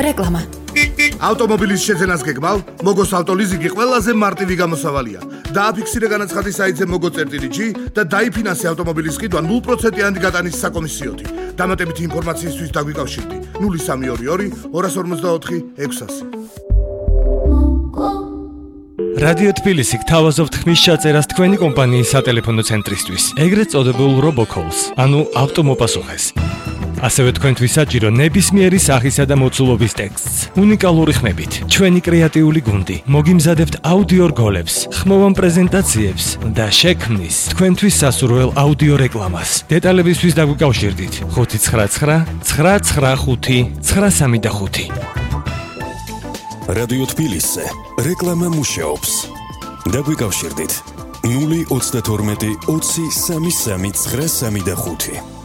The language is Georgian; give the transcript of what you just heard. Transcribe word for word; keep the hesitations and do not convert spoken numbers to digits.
რეკლამა. ავტომობილის შეძენას გეგმავ? მოგოს ავტოლიზინგი ყველაზე მარტივი გამოსავალია. დააფიქსირე განაცხადი საიტზე mogo.gr და დაიფინანსე ავტომობილის ყიდვა ნულ პროცენტიანი გატანის საკომისიოთი. დამატებითი ინფორმაციისთვის დაგვიკავშირდი ნული სამი ორი ორი ორ ორმოცდაოთხი ექვსასი. რადიო თბილისი გთავაზობთ ხმის ჩაწერას თქვენი კომპანიის სატელეფონო ცენტრისთვის, ეგრეთ წოდებულ RoboCalls, ანუ ავტომოპასუხეს. ასევე თქვენთვის საჭირო ნებისმიერი სახისა და მოცულობის ტექსტს, უნიკალური ხმებით, ჩვენი კრეატიული გუნდი, მოგიმზადებთ აუდიო რგოლებს, ხმოვან პრეზენტაციებს და შექმნის თქვენთვის სასურველ აუდიო რეკლამას. დეტალებისთვის დაგვიკავშირდით ხუთი ცხრა ცხრა ცხრა ცხრა ხუთი ცხრა სამი ხუთი. რადიო თბილისზე რეკლამა მუშაობს. დაგვიკავშირდით ნული ოცდათორმეტი ოცი სამი სამი ცხრა სამი ხუთი.